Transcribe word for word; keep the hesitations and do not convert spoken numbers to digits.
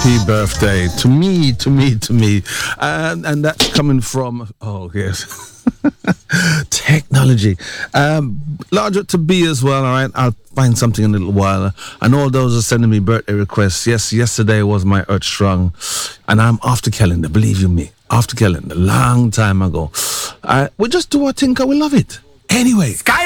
happy birthday to me, to me, to me. And, and that's coming from, oh, yes, technology. Um, larger to be as well, all right? I'll find something in a little while. And all those are sending me birthday requests. Yes, yesterday was my Earth Strong. And I'm after calendar, believe you me. After calendar, long time ago. Uh, we just do our thing, we love it. Anyway. Sky